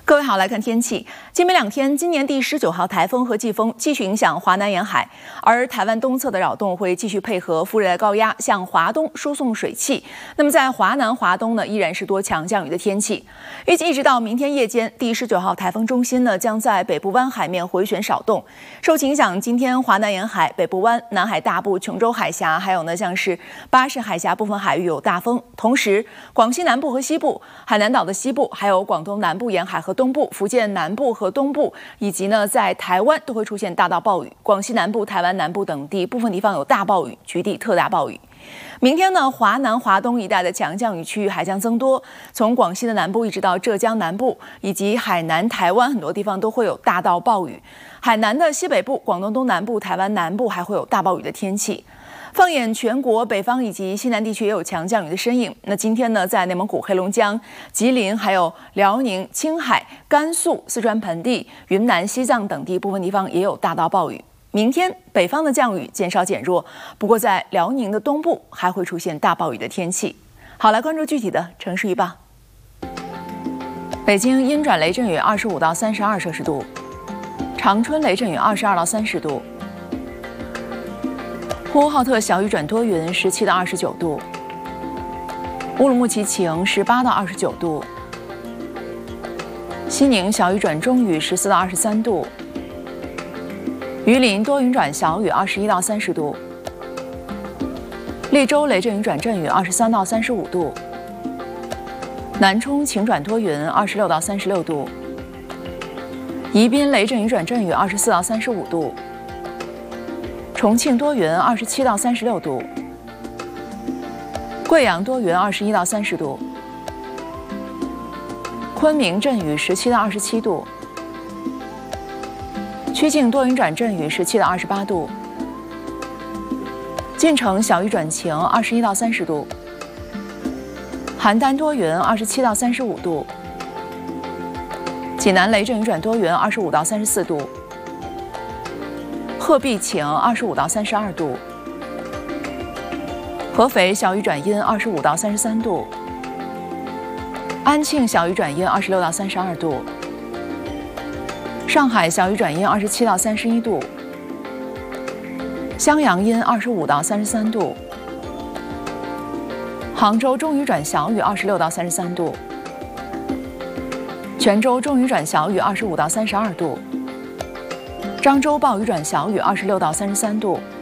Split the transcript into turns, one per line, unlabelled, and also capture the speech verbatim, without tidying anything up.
各位好，来看天气。今明两天，今年第十九号台风和季风继续影响华南沿海，而台湾东侧的扰动会继续配合副热带高压向华东输送水汽。那么在华南、华东呢，依然是多强降雨的天气。预计一直到明天夜间，第十九号台风中心呢将在北部湾海面回旋扰动。受其影响，今天华南沿海、北部湾、南海大部、琼州海峡，还有呢像是巴士海峡部分海域有大风。同时，广西南部和西部、海南岛的西部，还有广东南部沿海和东部、福建南部和东部，以及呢在台湾都会出现大到暴雨。广西南部、台湾南部等地部分地方有大暴雨，局地特大暴雨。明天呢，华南、华东一带的强降雨区域还将增多，从广西的南部一直到浙江南部，以及海南、台湾很多地方都会有大到暴雨。海南的西北部、广东东南部、台湾南部还会有大暴雨的天气。放眼全国，北方以及西南地区也有强降雨的身影。那今天呢，在内蒙古、黑龙江、吉林、还有辽宁、青海、甘肃、四川盆地、云南、西藏等地部分地方也有大到暴雨。明天北方的降雨减少减弱，不过在辽宁的东部还会出现大暴雨的天气。好，来关注具体的城市预报。北京阴转雷阵雨二十五到三十二摄氏度，长春雷阵雨二十二到三十度。呼和浩特小雨转多云，十七到二十九度；乌鲁木齐晴，十八到二十九度；西宁小雨转中雨，十四到二十三度；榆林多云转小雨，二十一到三十度；利州雷阵雨转阵雨，二十三到三十五度；南充晴转多云，二十六到三十六度；宜宾雷阵雨转阵雨，二十四到三十五度。重庆多云，二十七到三十六度；贵阳多云，二十一到三十度；昆明阵雨，十七到二十七度；曲靖多云转阵雨，十七到二十八度；晋城小雨转晴，二十一到三十度；邯郸多云，二十七到三十五度；济南雷阵雨转多云，二十五到三十四度。鹤壁晴，二十五到三十二度；合肥小雨转阴，二十五到三十三度；安庆小雨转阴，二十六到三十二度；上海小雨转阴，二十七到三十一度；襄阳阴，二十五到三十三度；杭州中雨转小雨，二十六到三十三度；泉州中雨转小雨，二十五到三十二度。漳州暴雨转小雨，二十六到三十三度；